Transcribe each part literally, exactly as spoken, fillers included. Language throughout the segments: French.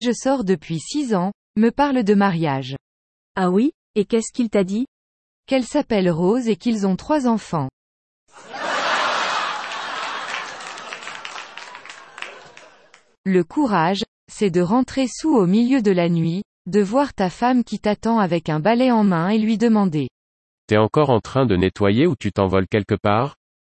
Je sors depuis six ans, me parle de mariage. Ah oui, et qu'est-ce qu'il t'a dit? Qu'elle s'appelle Rose et qu'ils ont trois enfants. Le courage, c'est de rentrer soûl au milieu de la nuit, de voir ta femme qui t'attend avec un balai en main et lui demander. T'es encore en train de nettoyer ou tu t'envoles quelque part?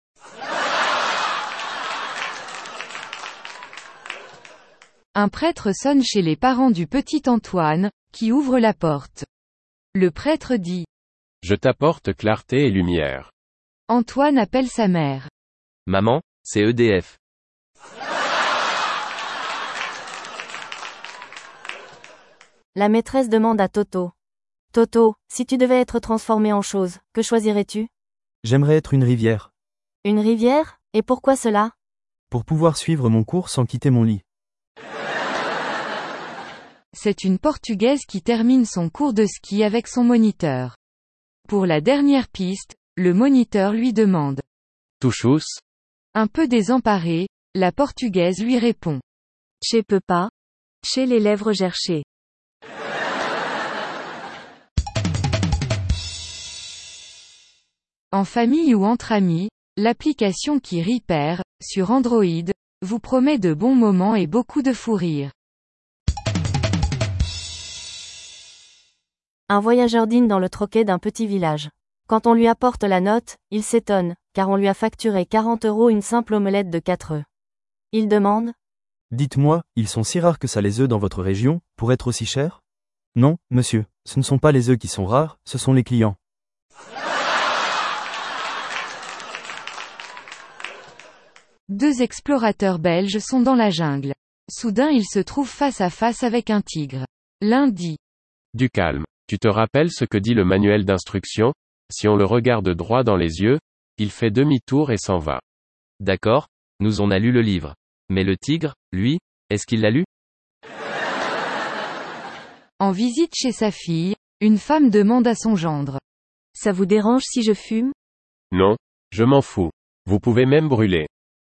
Un prêtre sonne chez les parents du petit Antoine, qui ouvre la porte. Le prêtre dit. Je t'apporte clarté et lumière. Antoine appelle sa mère. Maman, c'est E D F. La maîtresse demande à Toto. Toto, si tu devais être transformé en chose, que choisirais-tu? J'aimerais être une rivière. Une rivière? Et pourquoi cela? Pour pouvoir suivre mon cours sans quitter mon lit. C'est une Portugaise qui termine son cours de ski avec son moniteur. Pour la dernière piste, le moniteur lui demande. Tu chus? Un peu désemparée, la Portugaise lui répond. Je peux pas. Chez les lèvres gerchées. En famille ou entre amis, l'application qui Repair, sur Android, vous promet de bons moments et beaucoup de fou rire. Un voyageur dîne dans le troquet d'un petit village. Quand on lui apporte la note, il s'étonne, car on lui a facturé quarante euros une simple omelette de quatre œufs. Il demande. Dites-moi, ils sont si rares que ça les œufs dans votre région, pour être aussi chers? Non, monsieur, ce ne sont pas les œufs qui sont rares, ce sont les clients. Deux explorateurs belges sont dans la jungle. Soudain ils se trouvent face à face avec un tigre. L'un dit. Du calme. Tu te rappelles ce que dit le manuel d'instruction? Si on le regarde droit dans les yeux, il fait demi-tour et s'en va. D'accord, nous on a lu le livre. Mais le tigre, lui, est-ce qu'il l'a lu? En visite chez sa fille, une femme demande à son gendre. Ça vous dérange si je fume? Non, je m'en fous. Vous pouvez même brûler.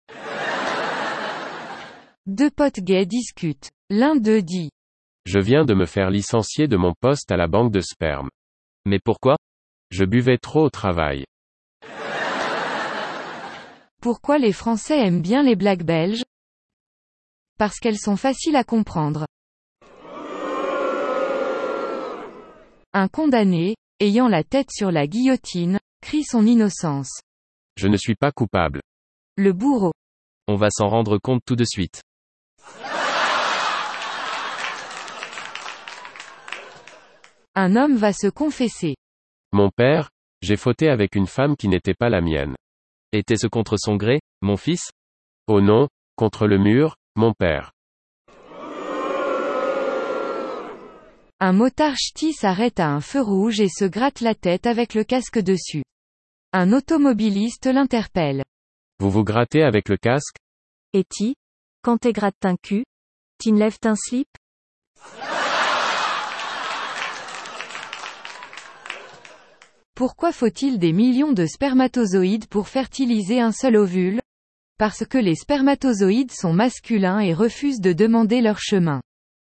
Deux potes gays discutent. L'un d'eux dit. Je viens de me faire licencier de mon poste à la banque de sperme. Mais pourquoi? Je buvais trop au travail. Pourquoi les Français aiment bien les blagues belges? Parce qu'elles sont faciles à comprendre. Un condamné, ayant la tête sur la guillotine, crie son innocence. Je ne suis pas coupable. Le bourreau. On va s'en rendre compte tout de suite. Un homme va se confesser. Mon père, j'ai fauté avec une femme qui n'était pas la mienne. Était-ce contre son gré, mon fils? Oh non, contre le mur, mon père. Un motard ch'ti s'arrête à un feu rouge et se gratte la tête avec le casque dessus. Un automobiliste l'interpelle. Vous vous grattez avec le casque? Et ti? Quand t'es gratte un cul? T'enlèves un slip? Pourquoi faut-il des millions de spermatozoïdes pour fertiliser un seul ovule? Parce que les spermatozoïdes sont masculins et refusent de demander leur chemin.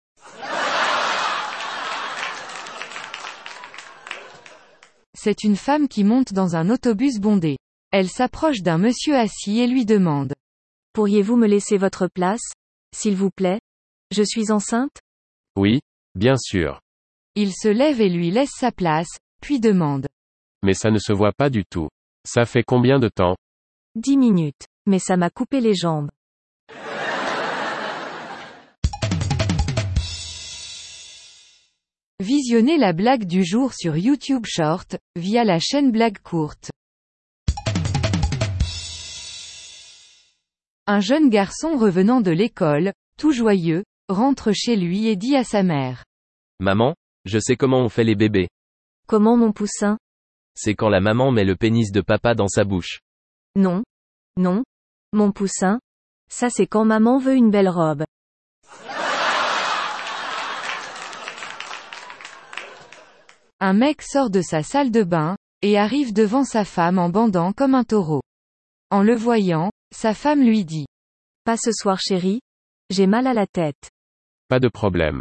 C'est une femme qui monte dans un autobus bondé. Elle s'approche d'un monsieur assis et lui demande. Pourriez-vous me laisser votre place, s'il vous plaît? Je suis enceinte? Oui, bien sûr. Il se lève et lui laisse sa place, puis demande. Mais ça ne se voit pas du tout. Ça fait combien de temps? Dix minutes. Mais ça m'a coupé les jambes. Visionnez la blague du jour sur YouTube Short, via la chaîne Blague Courte. Un jeune garçon revenant de l'école, tout joyeux, rentre chez lui et dit à sa mère. Maman, je sais comment on fait les bébés. Comment mon poussin? C'est quand la maman met le pénis de papa dans sa bouche. Non. Non. Mon poussin. Ça c'est quand maman veut une belle robe. Un mec sort de sa salle de bain, et arrive devant sa femme en bandant comme un taureau. En le voyant, sa femme lui dit. Pas ce soir chérie. J'ai mal à la tête. Pas de problème.